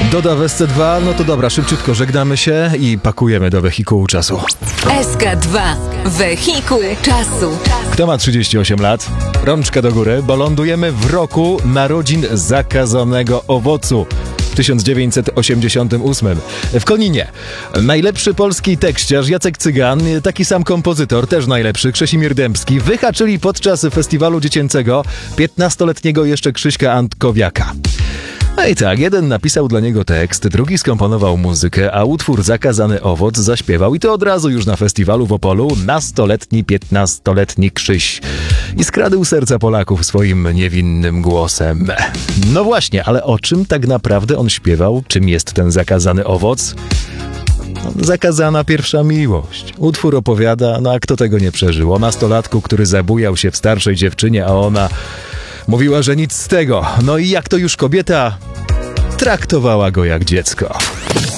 Doda w SC2, no to dobra, szybciutko żegnamy się i pakujemy do wehikułu czasu. SK2. Wehikuł czasu. Kto ma 38 lat? Rączka do góry, bo lądujemy w roku narodzin zakazanego owocu. W 1988. W Koninie. Najlepszy polski tekściarz Jacek Cygan, taki sam kompozytor, też najlepszy, Krzesimir Dębski, wyhaczyli podczas festiwalu dziecięcego 15-letniego jeszcze Krzyśka Antkowiaka. No i tak, jeden napisał dla niego tekst, drugi skomponował muzykę, a utwór Zakazany owoc zaśpiewał i to od razu już na festiwalu w Opolu nastoletni, 15-letni Krzyś. I skradł serca Polaków swoim niewinnym głosem. No właśnie, ale o czym tak naprawdę on śpiewał? Czym jest ten zakazany owoc? Zakazana pierwsza miłość. Utwór opowiada, no a kto tego nie przeżył? O nastolatku, który zabujał się w starszej dziewczynie, a ona mówiła, że nic z tego. No i jak to już kobieta traktowała go jak dziecko.